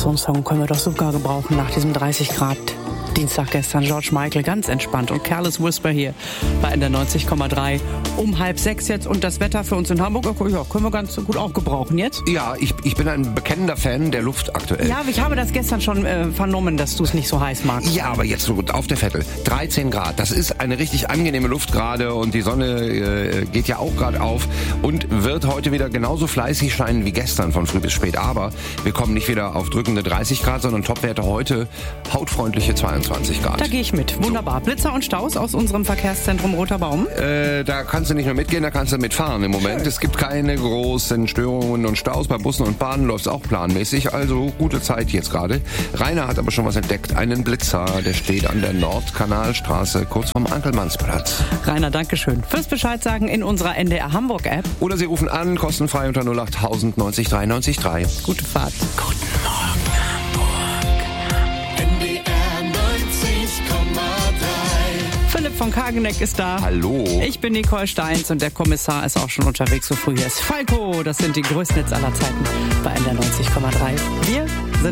so einen Song können wir doch sogar gebrauchen nach diesem 30 Grad Dienstag gestern. George Michael, ganz entspannt. Und Careless Whisper hier bei NDR 90,3 um 5:30 jetzt. Und das Wetter für uns in Hamburg, ja, können wir ganz gut auch gebrauchen jetzt. Ja, ich bin ein bekennender Fan der Luft aktuell. Ja, ich habe das gestern schon vernommen, dass du es nicht so heiß magst. Ja, aber jetzt so auf der Vettel. 13 Grad, das ist eine richtig angenehme Luft gerade und die Sonne geht ja auch gerade auf und wird heute wieder genauso fleißig scheinen wie gestern von früh bis spät. Aber wir kommen nicht wieder auf drückende 30 Grad, sondern Topwerte heute hautfreundliche 22 Grad. Da gehe ich mit. Wunderbar. Blitzer und Staus aus unserem Verkehrszentrum Roter Baum. Da kannst du nicht nur mitgehen, da kannst du mitfahren im Moment. Schön. Es gibt keine großen Störungen und Staus. Bei Bussen und Bahnen läuft es auch planmäßig. Also gute Zeit jetzt gerade. Rainer hat aber schon was entdeckt. Einen Blitzer, der steht an der Nordkanalstraße, kurz vom Ankelmannsplatz. Rainer, dankeschön. Fürs Bescheid sagen in unserer NDR Hamburg App. Oder Sie rufen an, kostenfrei unter 08000 90 3 90 3. Gute Fahrt. Guten Morgen Hamburg. NDR 90,3. Philipp von Kageneck ist da. Hallo. Ich bin Nicole Steins und der Kommissar ist auch schon unterwegs, so früh ist Falco. Das sind die größten Hits aller Zeiten bei NDR 90,3. Wir